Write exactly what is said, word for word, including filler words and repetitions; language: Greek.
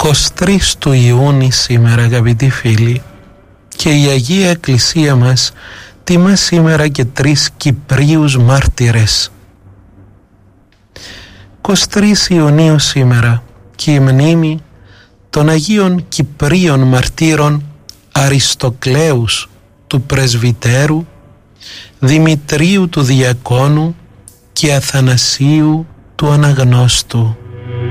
είκοσι τρεις του Ιούνιου σήμερα, αγαπητοί φίλοι, και η Αγία Εκκλησία μας τιμά σήμερα και τρεις Κυπρίους μάρτυρες. είκοσι τρεις Ιουνίου σήμερα και η μνήμη των Αγίων Κυπρίων μαρτύρων Αριστοκλέους του Πρεσβυτέρου, Δημητρίου του Διακόνου και Αθανασίου του Αναγνώστου.